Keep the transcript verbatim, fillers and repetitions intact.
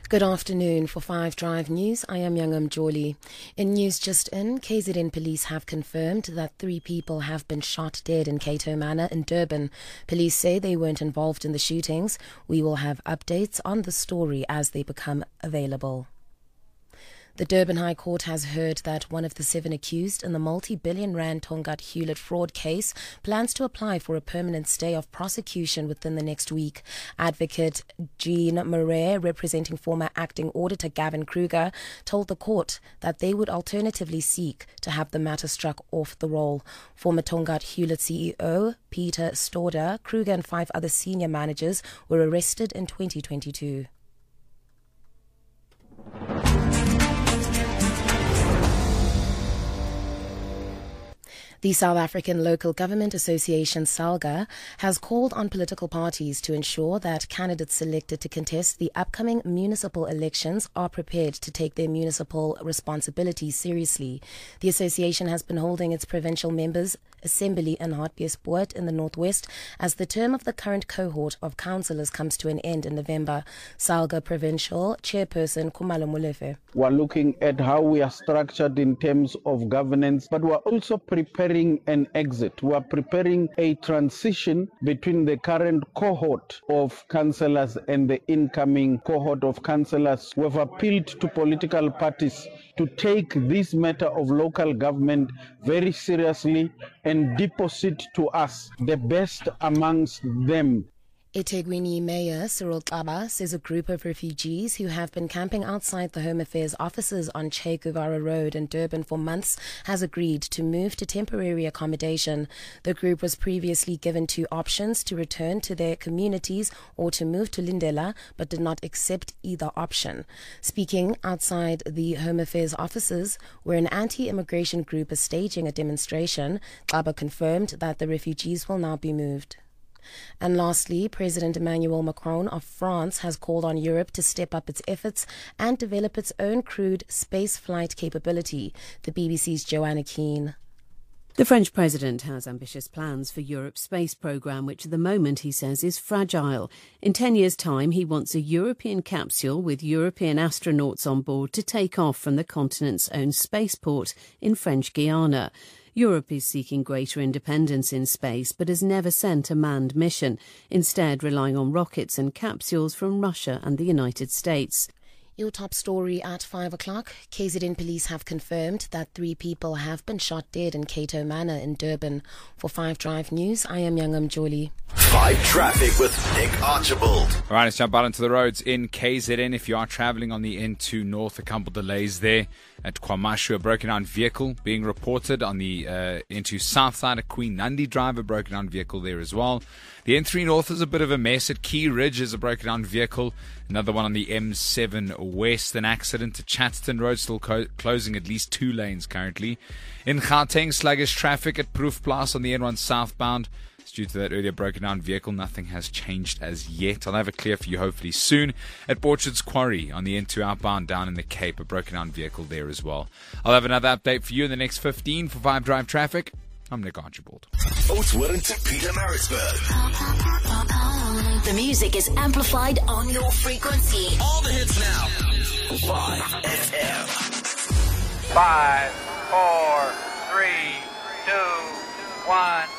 Good afternoon. For five Drive News, I am Youngam Joli. In news just in, K Z N police have confirmed that three people have been shot dead in Cato Manor in Durban. Police say they weren't involved in the shootings. We will have updates on the story as they become available. The Durban High Court has heard that one of the seven accused in the multi-billion rand Tongaat Hewlett fraud case plans to apply for a permanent stay of prosecution within the next week. Advocate Jean Murray, representing former acting auditor Gavin Kruger, told the court that they would alternatively seek to have the matter struck off the roll. Former Tongaat Hewlett C E O Peter Storder, Kruger and five other senior managers were arrested in twenty twenty-two. The South African Local Government Association, SALGA, has called on political parties to ensure that candidates selected to contest the upcoming municipal elections are prepared to take their municipal responsibilities seriously. The association has been holding its provincial members' assembly in Hartbeespoort in the northwest as the term of the current cohort of councillors comes to an end in November. SALGA Provincial Chairperson Khumalo Molefe. We're looking at how we are structured in terms of governance, but we're also preparing an exit. We are preparing a transition between the current cohort of councillors and the incoming cohort of councillors. We've appealed to political parties to take this matter of local government very seriously and deposit to us the best amongst them. eThekwini Mayor Cyril Xaba says a group of refugees who have been camping outside the Home Affairs offices on Che Guevara Road in Durban for months has agreed to move to temporary accommodation. The group was previously given two options: to return to their communities or to move to Lindela, but did not accept either option. Speaking outside the Home Affairs offices, where an anti-immigration group is staging a demonstration, Xaba confirmed that the refugees will now be moved. And lastly, President Emmanuel Macron of France has called on Europe to step up its efforts and develop its own crewed space flight capability. The B B C's Joanna Keane. The French president has ambitious plans for Europe's space programme, which at the moment, he says, is fragile. In ten years' time, he wants a European capsule with European astronauts on board to take off from the continent's own spaceport in French Guiana. Europe is seeking greater independence in space, but has never sent a manned mission, instead relying on rockets and capsules from Russia and the United States. Your top story at five o'clock. K Z N police have confirmed that three people have been shot dead in Cato Manor in Durban. For five Drive News, I am Youngam Joli. five Traffic with Nick Archibald. All right, let's jump out into the roads in K Z N. If you are travelling on the N two North, a couple delays there. At KwaMashu, a broken down vehicle being reported on the uh, N two South side. A Queen Nandi Drive, a broken down vehicle there as well. The N three North is a bit of a mess. At Key Ridge is a broken down vehicle. Another one on the M seven West. An accident at Chatterton Road, still co- closing at least two lanes currently. In Gauteng, sluggish traffic at Proefplaas on the N one southbound. Due to that earlier broken down vehicle, nothing has changed as yet. I'll have it clear for you hopefully soon. At Borchard's Quarry on the N two outbound down in the Cape, a broken down vehicle there as well. I'll have another update for you in the next fifteen for five Drive Traffic. I'm Nick Archibald. Oudtshoorn to Pietermaritzburg. The music is amplified on your frequency. All the hits now. five F M. Five, four, three, two, one.